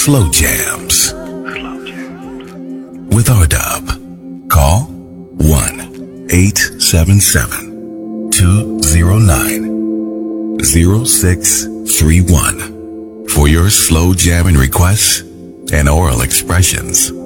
Slow Jams with R-Dub. Call 1-877-209-0631 for your slow jamming requests and oral expressions.